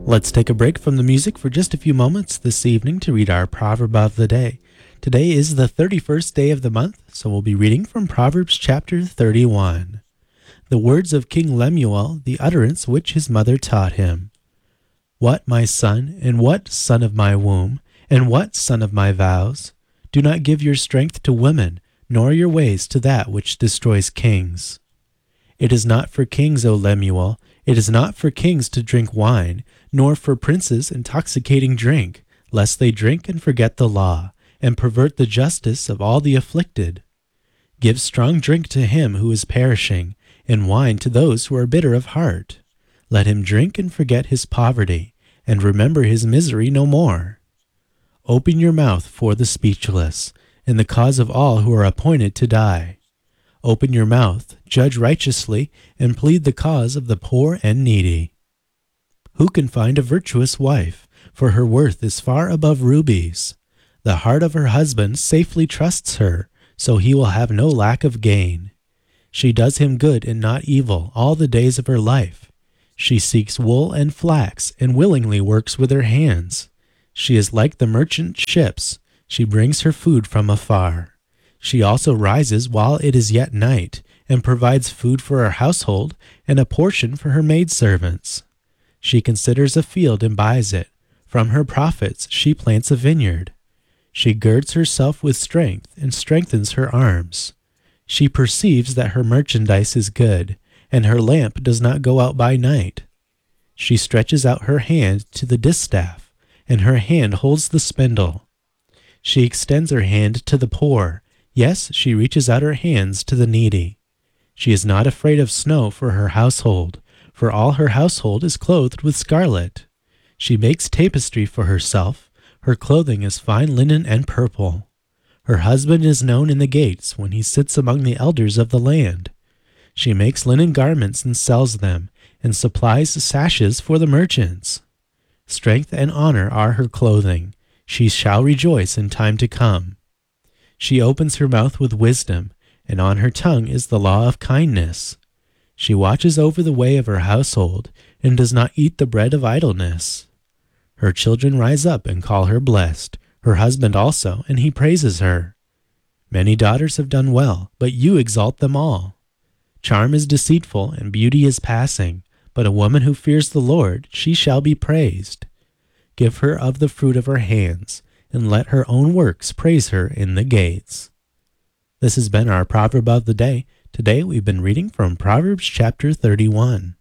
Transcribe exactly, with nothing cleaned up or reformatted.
Let's take a break from the music for just a few moments this evening to read our proverb of the day. Today is the thirty-first day of the month, so we'll be reading from Proverbs chapter thirty-one. The words of King Lemuel, the utterance which his mother taught him. What, my son, and what, son of my womb, and what, son of my vows? Do not give your strength to women, nor your ways to that which destroys kings. It is not for kings, O Lemuel, it is not for kings to drink wine, nor for princes intoxicating drink, lest they drink and forget the law, and pervert the justice of all the afflicted. Give strong drink to him who is perishing, and wine to those who are bitter of heart. Let him drink and forget his poverty, and remember his misery no more. Open your mouth for the speechless, in the cause of all who are appointed to die. Open your mouth, judge righteously, and plead the cause of the poor and needy. Who can find a virtuous wife? For her worth is far above rubies. The heart of her husband safely trusts her, so he will have no lack of gain. She does him good and not evil all the days of her life. She seeks wool and flax, and willingly works with her hands. She is like the merchant ships. She brings her food from afar. She also rises while it is yet night, and provides food for her household, and a portion for her maidservants. She considers a field and buys it. From her profits she plants a vineyard. She girds herself with strength, and strengthens her arms. She perceives that her merchandise is good, and her lamp does not go out by night. She stretches out her hand to the distaff, and her hand holds the spindle. She extends her hand to the poor, yes, she reaches out her hands to the needy. She is not afraid of snow for her household, for all her household is clothed with scarlet. She makes tapestry for herself, her clothing is fine linen and purple. Her husband is known in the gates when he sits among the elders of the land. She makes linen garments and sells them, and supplies sashes for the merchants. Strength and honor are her clothing. She shall rejoice in time to come. She opens her mouth with wisdom, and on her tongue is the law of kindness. She watches over the way of her household, and does not eat the bread of idleness. Her children rise up and call her blessed, her husband also, and he praises her. Many daughters have done well, but you exalt them all. Charm is deceitful, and beauty is passing, but a woman who fears the Lord, she shall be praised. Give her of the fruit of her hands, and let her own works praise her in the gates. This has been our proverb of the day. Today we've been reading from Proverbs chapter thirty-one.